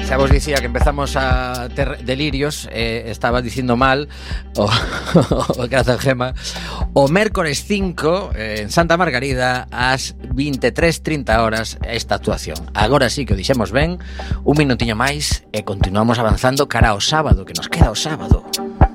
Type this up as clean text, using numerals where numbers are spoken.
Xa vos dicía que empezamos a ter delirios, estaba dicindo mal o gracias Gema. O mércores 5 en Santa Margarida ás 23:30 horas esta actuación. Agora sí que o dixemos ben, un minutiño máis e continuamos avanzando cara ao sábado, que nos queda o sábado.